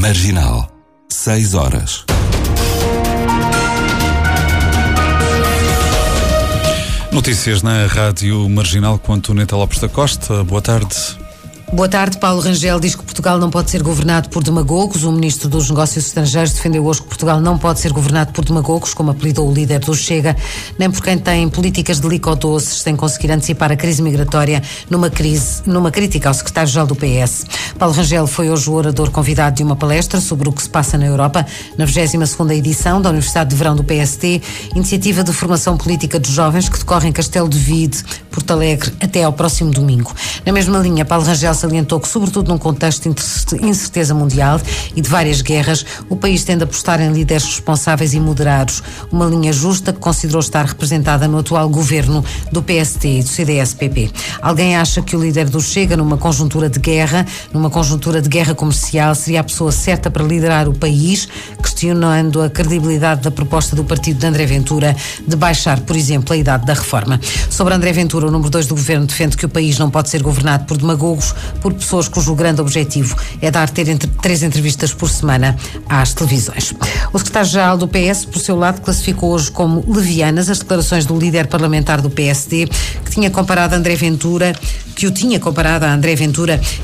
Marginal, 6 horas. Notícias na Rádio Marginal com Antoneta Lopes da Costa. Boa tarde. Boa tarde. Paulo Rangel diz que Portugal não pode ser governado por demagogos. O ministro dos Negócios Estrangeiros defendeu hoje que Portugal não pode ser governado por demagogos, como apelidou o líder do Chega, nem por quem tem políticas delicadoces sem conseguir antecipar a crise migratória numa crítica ao secretário-geral do PS. Paulo Rangel foi hoje o orador convidado de uma palestra sobre o que se passa na Europa, na 22ª edição da Universidade de Verão do PST, iniciativa de formação política dos jovens que decorre em Castelo de Vide, Porto Alegre, até ao próximo domingo. Na mesma linha, Paulo Rangel salientou que, sobretudo num contexto de incerteza mundial e de várias guerras, o país tende a apostar em líderes responsáveis e moderados, uma linha justa que considerou estar representada no atual governo do PST e do CDS-PP. Alguém acha que o líder do Chega, numa conjuntura de guerra comercial, seria a pessoa certa para liderar o país, questionando a credibilidade da proposta do partido de André Ventura de baixar, por exemplo, a idade da reforma. Sobre André Ventura, o número 2 do governo defende que o país não pode ser governado por demagogos, por pessoas cujo grande objetivo é dar 3 entrevistas por semana às televisões. O secretário-geral do PS, por seu lado, classificou hoje como levianas as declarações do líder parlamentar do PSD, que o tinha comparado a André Ventura